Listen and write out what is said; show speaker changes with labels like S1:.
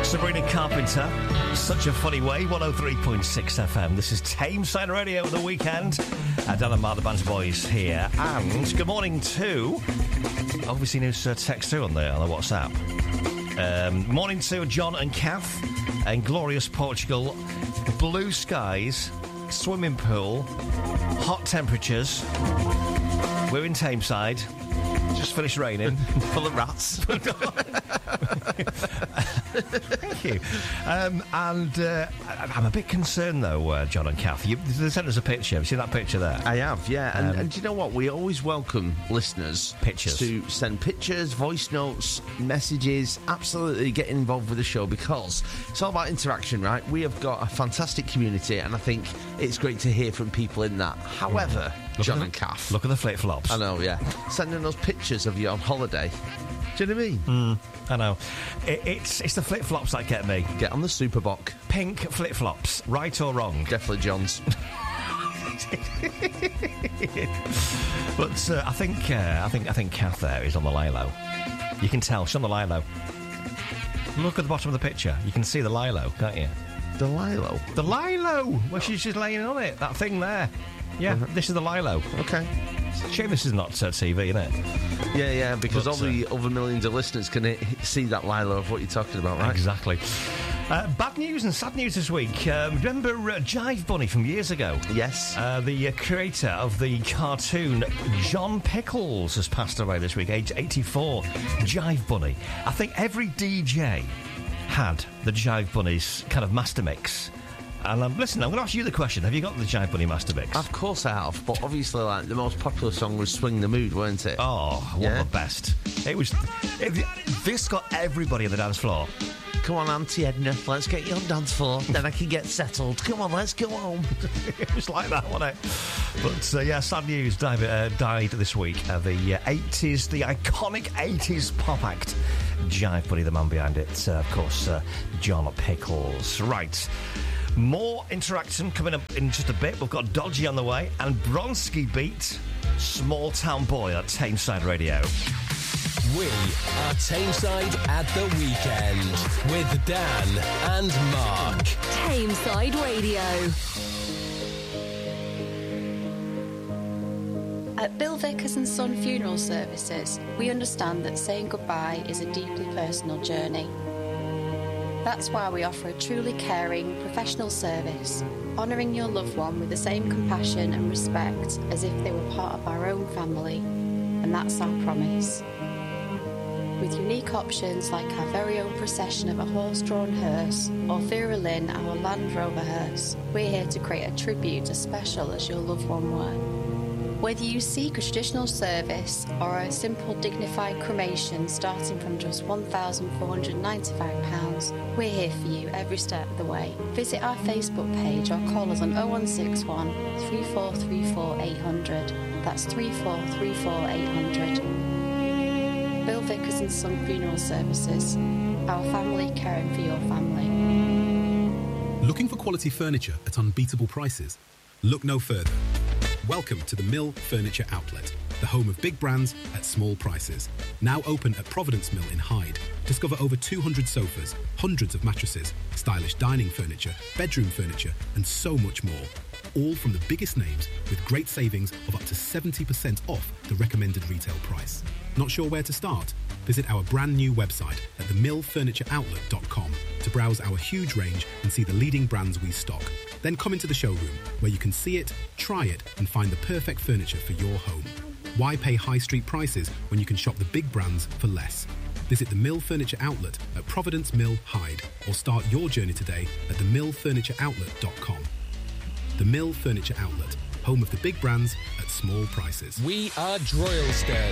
S1: Sabrina Carpenter, Such a Funny Way, 103.6 FM. This is Tameside Radio at the weekend. Dan and Mark, the Bands Boys here. And good morning to... Obviously, news text through on the WhatsApp. Morning to John and Kath in glorious Portugal. Blue skies, swimming pool, hot temperatures. We're in Tameside. Just finished raining.
S2: Full of rats.
S1: Thank you. I'm a bit concerned, though, John and Kath. They sent us a picture. Have you seen that picture there?
S2: I have, yeah. And do you know what? We always welcome listeners
S1: pictures
S2: to send pictures, voice notes, messages. Absolutely get involved with the show because it's all about interaction, right? We have got a fantastic community, and I think it's great to hear from people in that. However, John and Kath,
S1: look at the flip-flops.
S2: I know, yeah. Sending us pictures of you on holiday. Do you know what I mean?
S1: I know. It's the flip-flops that get me.
S2: Get on the Superboc.
S1: Pink flip-flops, right or wrong?
S2: Definitely John's.
S1: But I think Kath there is on the lilo. You can tell she's on the lilo. Look at the bottom of the picture. You can see the lilo, can't you?
S2: The lilo?
S1: The lilo! Where she's just laying on it. That thing there. Yeah, This is the lilo.
S2: Okay.
S1: Shame this is not TV, isn't it?
S2: Yeah, because all the other millions of listeners can see that lilo of what you're talking about, right?
S1: Exactly. Bad news and sad news this week. Remember Jive Bunny from years ago?
S2: Yes.
S1: The creator of the cartoon, John Pickles, has passed away this week, age 84. Jive Bunny. I think every DJ had the Jive Bunny's kind of master mix. And listen, I'm going to ask you the question. Have you got the Jive Bunny master mix?
S2: Of course I have, but obviously the most popular song was Swing the Mood, weren't it?
S1: Oh, one of the best. This got everybody on the dance floor.
S2: Come on, Auntie Edna, let's get you on dance floor, then I can get settled. Come on, let's go home.
S1: It was like that, wasn't it? But, sad news, died this week. The iconic 80s pop act, Jive Bunny, the man behind it, of course, John Pickles. Right. More interaction coming up in just a bit. We've got Dodgy on the way and Bronski Beat, Small Town Boy at Tameside Radio.
S3: We are Tameside at the weekend with Dan and Mark.
S4: Tameside Radio.
S5: At Bill Vickers and Son Funeral Services, we understand that saying goodbye is a deeply personal journey. That's why we offer a truly caring, professional service, honouring your loved one with the same compassion and respect as if they were part of our own family. And that's our promise. With unique options like our very own procession of a horse-drawn hearse or Vera Lynn, our Land Rover hearse, we're here to create a tribute as special as your loved one were. Whether you seek a traditional service or a simple dignified cremation starting from just £1,495, we're here for you every step of the way. Visit our Facebook page or call us on 0161 3434 800. That's 3434 800. Bill Vickers and Son Funeral Services. Our family caring for your family.
S6: Looking for quality furniture at unbeatable prices? Look no further. Welcome to the Mill Furniture Outlet, the home of big brands at small prices. Now open at Providence Mill in Hyde. Discover over 200 sofas, hundreds of mattresses, stylish dining furniture, bedroom furniture, and so much more. All from the biggest names with great savings of up to 70% off the recommended retail price. Not sure where to start? Visit our brand new website at themillfurnitureoutlet.com to browse our huge range and see the leading brands we stock. Then come into the showroom where you can see it, try it, and find the perfect furniture for your home. Why pay high street prices when you can shop the big brands for less? Visit the Mill Furniture Outlet at Providence Mill, Hyde, or start your journey today at themillfurnitureoutlet.com. The Mill Furniture Outlet, home of the big brands at small prices.
S3: We are Droylstone.